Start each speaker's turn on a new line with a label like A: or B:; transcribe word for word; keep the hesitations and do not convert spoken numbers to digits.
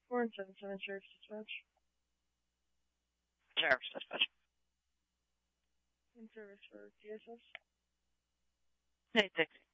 A: Four and seven seven Sheriff's Dispatch.
B: Sheriff's Dispatch.
A: In service for D S S.
B: Hey, Dixie.